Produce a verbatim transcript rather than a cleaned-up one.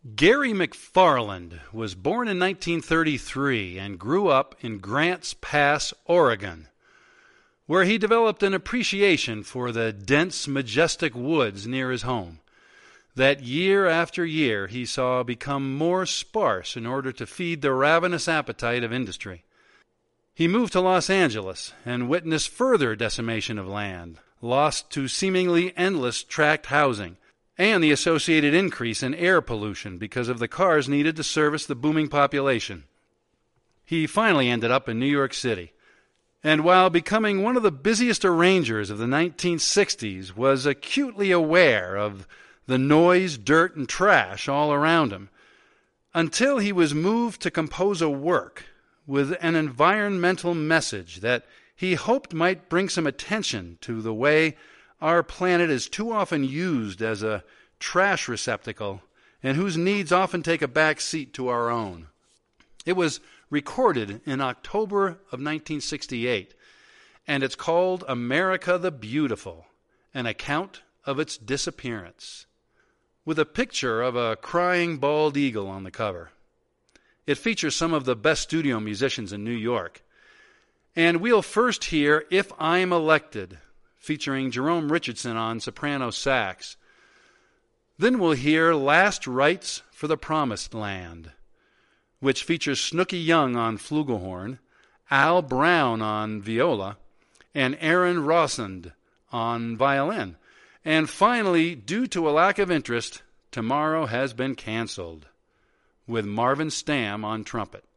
Gary McFarland was born in nineteen thirty-three and grew up in Grants Pass, Oregon, where he developed an appreciation for the dense, majestic woods near his home that year after year he saw become more sparse in order to feed the ravenous appetite of industry. He moved to Los Angeles and witnessed further decimation of land, lost to seemingly endless tract housing, and the associated increase in air pollution because of the cars needed to service the booming population. He finally ended up in New York City, and while becoming one of the busiest arrangers of the nineteen sixties, was acutely aware of the noise, dirt, and trash all around him, until he was moved to compose a work with an environmental message that he hoped might bring some attention to the way our planet is too often used as a trash receptacle and whose needs often take a back seat to our own. It was recorded in October of nineteen sixty-eight, and it's called America the Beautiful, an account of its disappearance, with a picture of a crying bald eagle on the cover. It features some of the best studio musicians in New York. And we'll first hear If I'm Elected, featuring Jerome Richardson on soprano sax. Then we'll hear Last Rites for the Promised Land, which features Snooky Young on flugelhorn, Al Brown on viola, and Aaron Rossand on violin. And finally, due to a lack of interest, Tomorrow Has Been Canceled, with Marvin Stamm on trumpet.